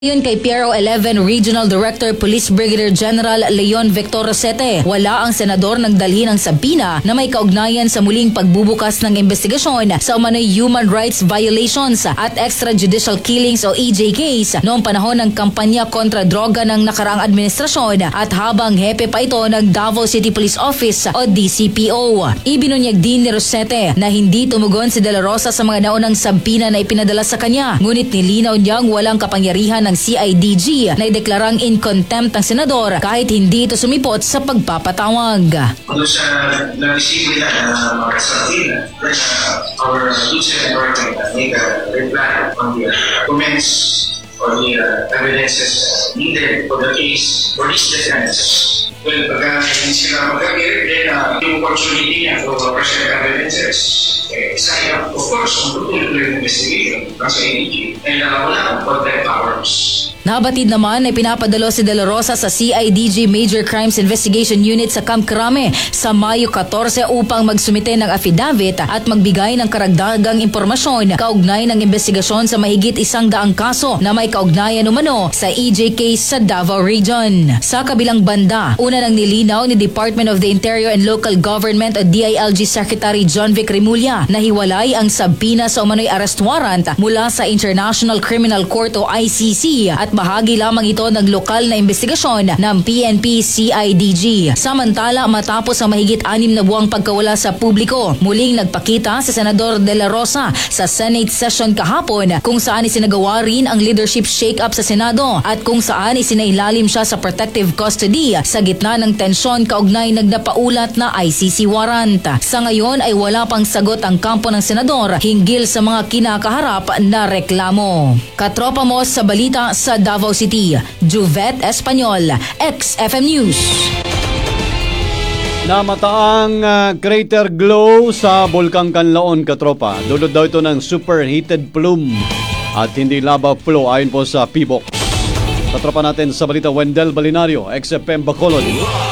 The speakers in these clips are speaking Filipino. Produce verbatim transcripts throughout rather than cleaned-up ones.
Ayon kay P R O eleven Regional Director Police Brigadier General Leon Victor Rosete, wala ang senador nagdalhin ng sabina na may kaugnayan sa muling pagbubukas ng investigasyon sa umano'y human rights violations at extrajudicial killings o E J Ks noong panahon ng kampanya kontra droga ng nakaraang administrasyon at habang hepe pa ito ng Davao City Police Office o D C P O. Ibinunyag din ni Rosete na hindi tumugon si De La Rosa sa mga naunang sabina na ipinadala sa kanya, ngunit nilinaw niyang walang kapangyarihan ng C I D G na ideklarang in contempt ang senador kahit hindi ito sumipot sa pagpapatawag. Doon sa na-receive nila na mga sabina, our Lieutenant Government make a reply on the comments or the uh, evidences needed for the case for this defense. Well, pagka hindi sila mag-agir, then uh, yung opportunity niya for present evidences, eh, sign up, of course, on the full investigation ng C I D G and uh, wala akong contact powers. Nabatid naman ay pinapadalo si De La Rosa sa C I D G Major Crimes Investigation Unit sa Camp Crame sa Mayo fourteen upang magsumite ng affidavit at magbigay ng karagdagang impormasyon kaugnay ng investigasyon sa mahigit isang daang kaso na may kaugnayan umano sa E J case sa Davao Region. Sa kabilang banda, una nang nilinaw ni Department of the Interior and Local Government o D I L G Secretary John Vic Remulla na hiwalay ang sabina sa umano'y arrest warrant mula sa International Criminal Court o I C C at bahagi lamang ito ng lokal na investigasyon ng P N P C I D G. Samantala, matapos ang mahigit anim na buwang pagkawala sa publiko, muling nagpakita si Senador De La Rosa sa Senate session kahapon kung saan isinagawa rin ang leadership shake-up sa Senado at kung saan isinailalim siya sa protective custody sa gitna ng tensyon kaugnay nagdapaulat na I C C warrant. Sa ngayon ay wala pang sagot ang kampo ng senador hinggil sa mga kinakaharap na reklamo. Katropa mo sa balita sa Davao City, Juvet Espanyol, X F M News. Namataang uh, crater glow sa Bulkang Kanlaon, katropa. Dulot daw ito ng superheated plume at hindi lava flow ayon po sa P B O X. Katropa natin sa balita, Wendell Balinario, X F M Bacolod.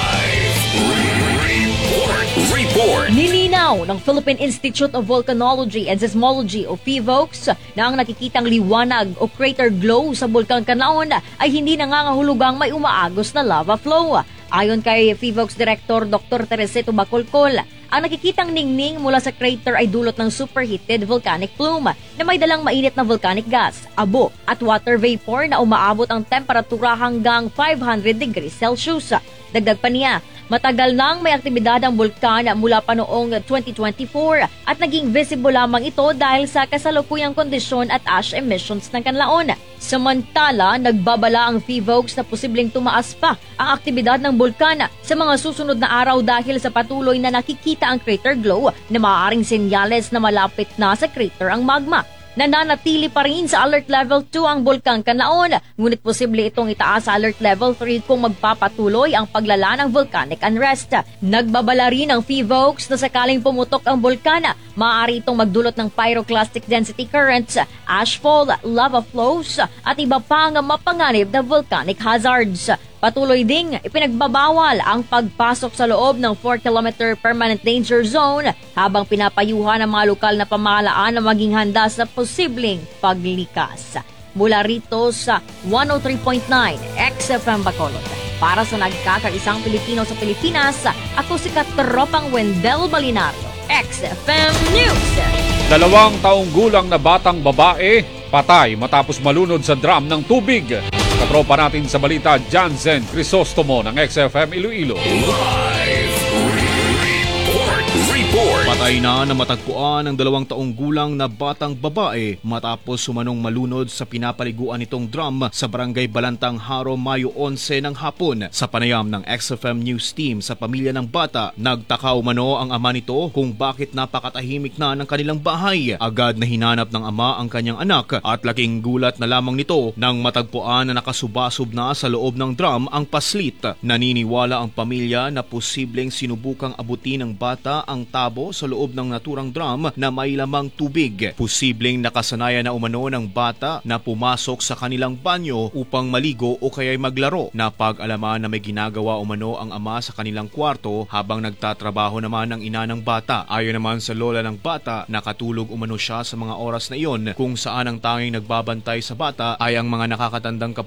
Nilinaw ng Philippine Institute of Volcanology and Seismology o P V O X na ang nakikitang liwanag o crater glow sa Bulkang Kanlaon ay hindi nangangahulugang may umaagos na lava flow. Ayon kay P V O X Director Doctor Teresito Bacolcol, ang nakikitang ningning mula sa crater ay dulot ng superheated volcanic plume na may dalang mainit na volcanic gas, abo at water vapor na umaabot ang temperatura hanggang five hundred degrees Celsius. Dagdag pa niya, matagal nang may aktibidad ang bulkan mula pa noong twenty twenty-four at naging visible lamang ito dahil sa kasalukuyang kondisyon at ash emissions ng Kanlaon. Samantala, nagbabala ang P V O X na posibleng tumaas pa ang aktibidad ng bulkan sa mga susunod na araw dahil sa patuloy na nakikita ang crater glow na maaaring senyales na malapit na sa crater ang magma. Nananatili pa rin sa alert level two ang Bulkang Kanlaon, ngunit posible itong itaas sa alert level three kung magpapatuloy ang paglala ng volcanic unrest. Nagbabala rin ang P V O X na sakaling pumutok ang bulkan, maaari itong magdulot ng pyroclastic density currents, ashfall, lava flows at iba pang mapanganib na volcanic hazards. Patuloy ding ipinagbabawal ang pagpasok sa loob ng four kilometer permanent danger zone habang pinapayuhan ng mga lokal na pamahalaan na maging handa sa posibleng paglikas. Mula rito sa one oh three point nine X F M Bacolod. Para sa nagkakaisang Pilipino sa Pilipinas, ako si Katropang Wendell Balinario, X F M News. Dalawang taong gulang na batang babae patay matapos malunod sa drum ng tubig. Katropa natin sa balita, Jansen Crisostomo ng X F M Iloilo. Live report. Report. Patay na na matagpuan ang dalawang taong gulang na batang babae matapos sumanong malunod sa pinapaliguan nitong drum sa barangay Balantang Haro, Mayo eleven ng hapon. Sa panayam ng X F M News team sa pamilya ng bata, nagtaka umano ang ama nito kung bakit napakatahimik na ng kanilang bahay. Agad na hinanap ng ama ang kanyang anak at laking gulat na lamang nito nang matagpuan na nakasubasub na sa loob ng drum ang paslit. Naniniwala ang pamilya na posibleng sinubukang abutin ng bata ang tabo sa loob loob ng naturang drum na may lamang tubig. Posibleng nakasanayan na umano ng bata na pumasok sa kanilang banyo upang maligo o kaya'y maglaro. Napag-alaman na may ginagawa umano ang ama sa kanilang kwarto habang nagtatrabaho naman ang ina ng bata. Ayon naman sa lola ng bata, nakatulog umano siya sa mga oras na iyon kung saan ang tanging nagbabantay sa bata ay ang mga nakakatandang kapatid